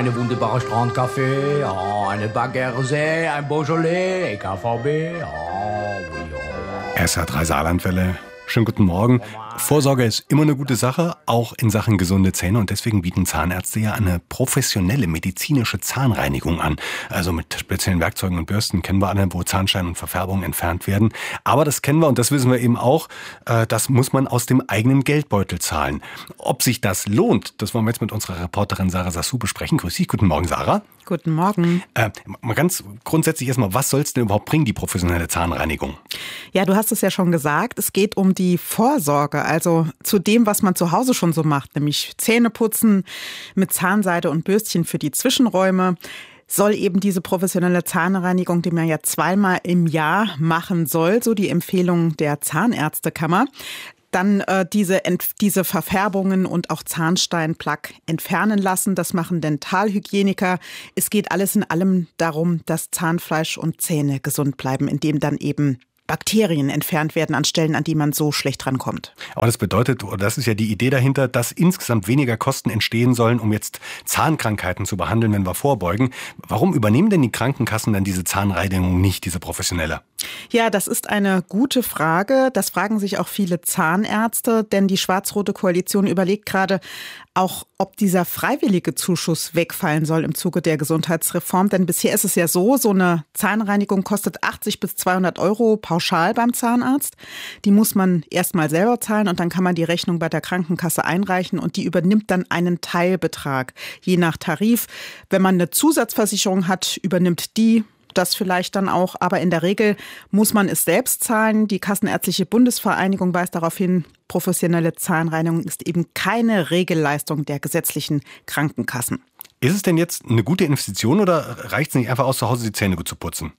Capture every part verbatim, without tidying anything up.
eine wunderbare Strandcafé, oh, eine Baguette, ein Beaujolais, K V B. Oh, oui, oh. S R drei Saarlandwelle. Schönen guten Morgen. Vorsorge ist immer eine gute Sache, auch in Sachen gesunde Zähne. Und deswegen bieten Zahnärzte ja eine professionelle medizinische Zahnreinigung an. Also mit speziellen Werkzeugen und Bürsten kennen wir alle, wo Zahnstein und Verfärbungen entfernt werden. Aber das kennen wir und das wissen wir eben auch, das muss man aus dem eigenen Geldbeutel zahlen. Ob sich das lohnt, das wollen wir jetzt mit unserer Reporterin Sarah Sassou besprechen. Grüß dich, guten Morgen, Sarah. Guten Morgen. Äh, mal ganz grundsätzlich erstmal, was soll es denn überhaupt bringen, die professionelle Zahnreinigung? Ja, du hast es ja schon gesagt, es geht um die Vorsorge, also zu dem, was man zu Hause schon so macht, nämlich Zähne putzen mit Zahnseide und Bürstchen für die Zwischenräume. Soll eben diese professionelle Zahnreinigung, die man ja zweimal im Jahr machen soll, so die Empfehlung der Zahnärztekammer, dann äh, diese, diese Verfärbungen und auch Zahnsteinplaque entfernen lassen. Das machen Dentalhygieniker. Es geht alles in allem darum, dass Zahnfleisch und Zähne gesund bleiben, indem dann eben Bakterien entfernt werden an Stellen, an die man so schlecht rankommt. Aber das bedeutet, oder das ist ja die Idee dahinter, dass insgesamt weniger Kosten entstehen sollen, um jetzt Zahnkrankheiten zu behandeln, wenn wir vorbeugen. Warum übernehmen denn die Krankenkassen dann diese Zahnreinigung nicht, diese professionelle? Ja, das ist eine gute Frage. Das fragen sich auch viele Zahnärzte, denn die schwarz-rote Koalition überlegt gerade auch, ob dieser freiwillige Zuschuss wegfallen soll im Zuge der Gesundheitsreform. Denn bisher ist es ja so, so eine Zahnreinigung kostet achtzig bis zweihundert Euro pauschal beim Zahnarzt. Die muss man erst mal selber zahlen und dann kann man die Rechnung bei der Krankenkasse einreichen und die übernimmt dann einen Teilbetrag, je nach Tarif. Wenn man eine Zusatzversicherung hat, übernimmt die das vielleicht dann auch, aber in der Regel muss man es selbst zahlen. Die Kassenärztliche Bundesvereinigung weist darauf hin, professionelle Zahnreinigung ist eben keine Regelleistung der gesetzlichen Krankenkassen. Ist es denn jetzt eine gute Investition oder reicht es nicht einfach aus, zu Hause die Zähne gut zu putzen?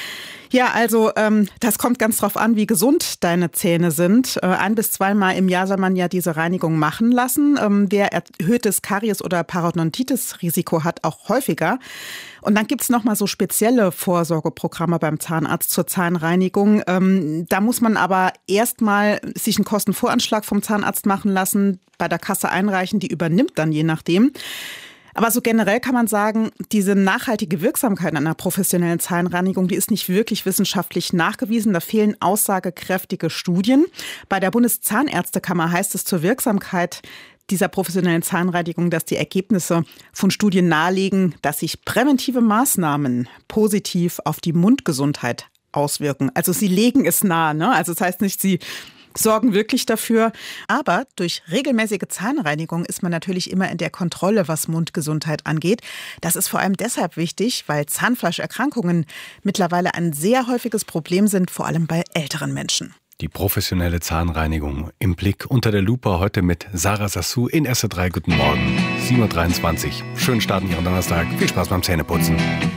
Ja, also ähm, das kommt ganz drauf an, wie gesund deine Zähne sind. Äh, ein- bis zweimal im Jahr soll man ja diese Reinigung machen lassen. Ähm, wer erhöhtes Karies- oder Parodontitis-Risiko hat, auch häufiger. Und dann gibt's noch mal so spezielle Vorsorgeprogramme beim Zahnarzt zur Zahnreinigung. Ähm, da muss man aber erstmal sich einen Kostenvoranschlag vom Zahnarzt machen lassen, bei der Kasse einreichen, die übernimmt dann je nachdem. Aber so generell kann man sagen, diese nachhaltige Wirksamkeit einer professionellen Zahnreinigung, die ist nicht wirklich wissenschaftlich nachgewiesen. Da fehlen aussagekräftige Studien. Bei der Bundeszahnärztekammer heißt es zur Wirksamkeit dieser professionellen Zahnreinigung, dass die Ergebnisse von Studien nahelegen, dass sich präventive Maßnahmen positiv auf die Mundgesundheit auswirken. Also sie legen es nahe, ne? Also das heißt nicht, sie sorgen wirklich dafür. Aber durch regelmäßige Zahnreinigung ist man natürlich immer in der Kontrolle, was Mundgesundheit angeht. Das ist vor allem deshalb wichtig, weil Zahnfleischerkrankungen mittlerweile ein sehr häufiges Problem sind, vor allem bei älteren Menschen. Die professionelle Zahnreinigung im Blick unter der Lupe heute mit Sarah Sassou in S R drei. Guten Morgen, sieben Uhr dreiundzwanzig. Schönen Start in Ihren Donnerstag. Viel Spaß beim Zähneputzen.